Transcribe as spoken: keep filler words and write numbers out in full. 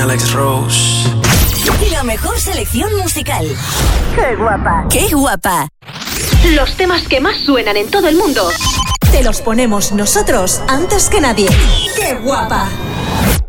Alex Rose. La mejor selección musical. ¡Qué guapa! ¡Qué guapa! Los temas que más suenan en todo el mundo. Te los ponemos nosotros antes que nadie. ¡Qué guapa!